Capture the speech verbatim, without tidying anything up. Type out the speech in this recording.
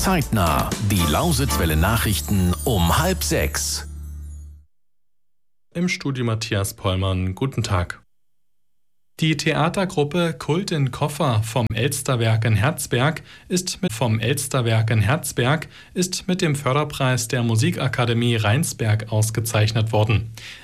Zeitnah, die Lausitzwelle Nachrichten um halb sechs. Im Studio Matthias Pollmann, guten Tag. Die Theatergruppe Kult in Koffer vom Elsterwerk in Herzberg ist mit vom Elsterwerk in Herzberg ist mit dem Förderpreis der Musikakademie Rheinsberg ausgezeichnet worden.